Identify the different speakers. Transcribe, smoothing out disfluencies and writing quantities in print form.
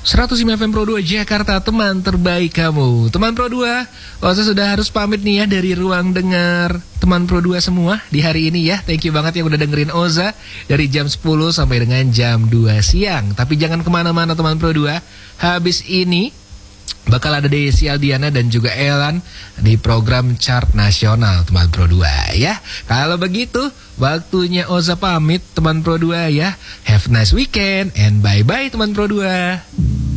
Speaker 1: 105 FM Pro 2 Jakarta, teman terbaik kamu. Teman Pro 2, Oza sudah harus pamit nih ya dari ruang dengar teman Pro 2 semua di hari ini ya. Thank you banget yang udah dengerin Oza dari jam 10 sampai dengan jam 2 siang. Tapi jangan kemana-mana teman Pro 2. Habis ini bakal ada Desi Aldiana dan juga Elan di program Chart Nasional teman Pro 2 ya. Kalau begitu waktunya Oza pamit teman Pro 2 ya. Have a nice weekend and bye-bye teman Pro 2.